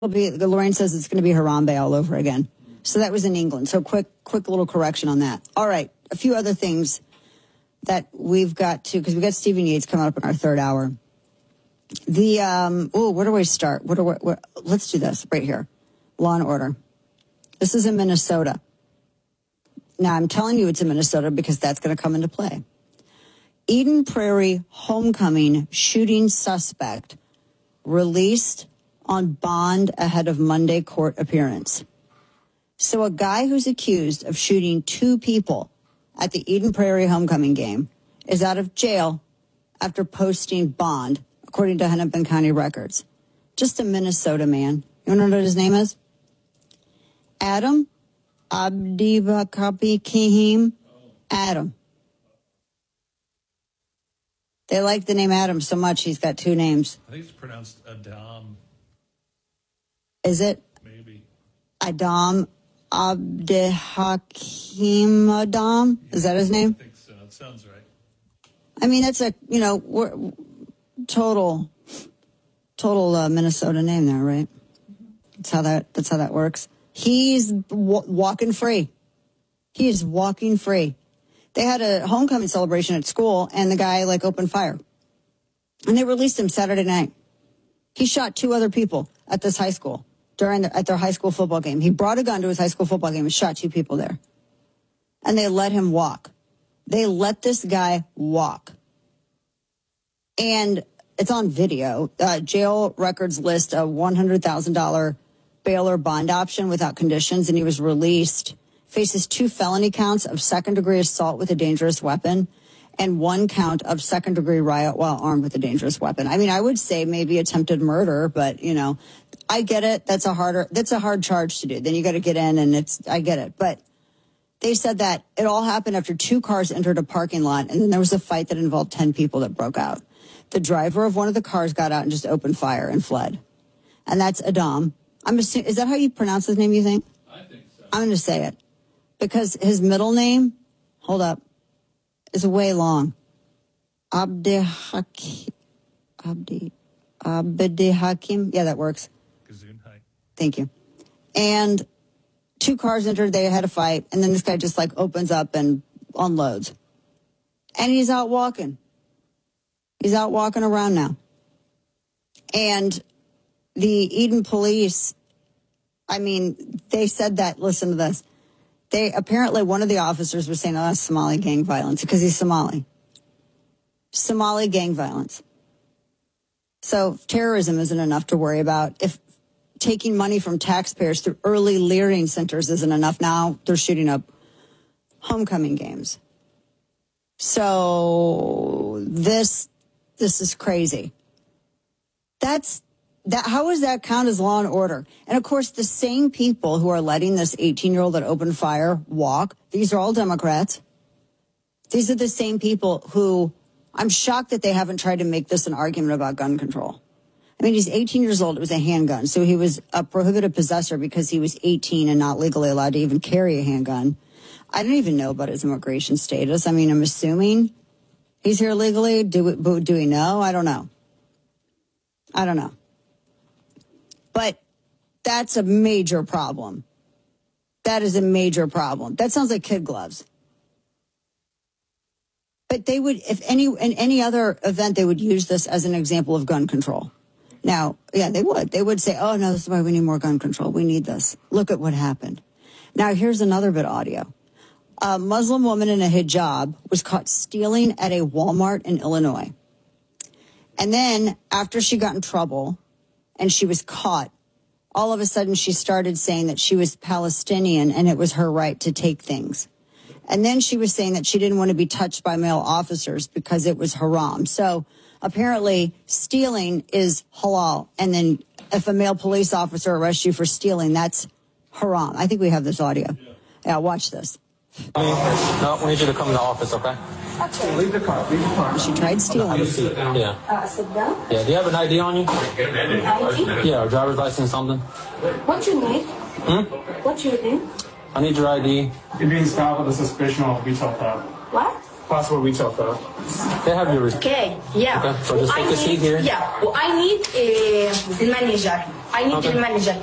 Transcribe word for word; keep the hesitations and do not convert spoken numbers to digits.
be, Lorraine says it's going to be Harambe all over again. So that was in England. So quick, quick little correction on that. All right. A few other things that we've got to, because we got Stephen Yates coming up in our third hour. The, um, oh, where do I start? What do I, where, let's do this right here. Law and Order. This is in Minnesota. Now, I'm telling you it's in Minnesota because that's going to come into play. Eden Prairie homecoming shooting suspect released on bond ahead of Monday court appearance. So a guy who's accused of shooting two people at the Eden Prairie homecoming game is out of jail after posting bond, according to Hennepin County records. Just a Minnesota man. You want to know what his name is? Adam Abdibakabi Kahim. Adam. They like the name Adam so much, he's got two names. I think it's pronounced Adam. Is it? Maybe. Adam Abdihakim Adam? Is that his name? I think so. It sounds right. I mean, it's a, you know, we're, total, total uh, Minnesota name there, right? That's how that, that's how that works. He's w- walking free. He is walking free. They had a homecoming celebration at school, and the guy, like, opened fire. And they released him Saturday night. He shot two other people at this high school during the, at their high school football game. He brought a gun to his high school football game and shot two people there. And they let him walk. They let this guy walk. And it's on video. Uh, jail records list a one hundred thousand dollars bail or bond option without conditions, and he was released. Faces two felony counts of second-degree assault with a dangerous weapon and one count of second-degree riot while armed with a dangerous weapon. I mean, I would say maybe attempted murder, but, you know, I get it. That's a harder, that's a hard charge to do. Then you got to get in, and it's, I get it. But they said that it all happened after two cars entered a parking lot, and then there was a fight that involved ten people that broke out. The driver of one of the cars got out and just opened fire and fled. And that's Adam. I'm assuming, is that how you pronounce his name, you think? I think so. I'm going to say it. Because his middle name, hold up, is way long. Abdi Hakim. Abdi. Abdi Hakim. Yeah, that works. Thank you. And two cars entered, they had a fight, and then this guy just like opens up and unloads. And he's out walking. He's out walking around now. And the Eden police, I mean, they said that, listen to this. They apparently, one of the officers was saying, oh, that's Somali gang violence because he's Somali. Somali gang violence. So terrorism isn't enough to worry about. If taking money from taxpayers through early learning centers isn't enough, now they're shooting up homecoming games. So this, this is crazy. That's, That, how does that count as law and order? And, of course, the same people who are letting this eighteen-year-old that opened fire walk, these are all Democrats. These are the same people who, I'm shocked that they haven't tried to make this an argument about gun control. I mean, he's eighteen years old. It was a handgun. So he was a prohibited possessor because he was eighteen and not legally allowed to even carry a handgun. I don't even know about his immigration status. I mean, I'm assuming he's here legally. Do we, do we know? I don't know. I don't know. But that's a major problem. That is a major problem. That sounds like kid gloves. But they would, if any, in any other event, they would use this as an example of gun control. Now, yeah, they would. They would say, oh, no, this is why we need more gun control. We need this. Look at what happened. Now, here's another bit of audio. A Muslim woman in a hijab was caught stealing at a Walmart in Illinois. And then after she got in trouble, and she was caught, all of a sudden she started saying that she was Palestinian and it was her right to take things. And then she was saying that she didn't want to be touched by male officers because it was haram. So apparently stealing is halal. And then if a male police officer arrests you for stealing, that's haram. I think we have this audio. Yeah, yeah, watch this. No, we need you to come to the office, okay? Okay. Leave the car. Leave the car. She tried stealing. Yeah. Uh, sit down. Yeah. Do you have an I D on you? I D? Yeah, or driver's license, something. What's your name? Hmm? What's your name? I need your I D. You're being stopped with a suspicion of retail theft. What? possible retail theft. They have your. Okay, yeah. Okay, so just I take a need, seat here. Yeah, well, I need uh, the manager. I need Okay. the manager.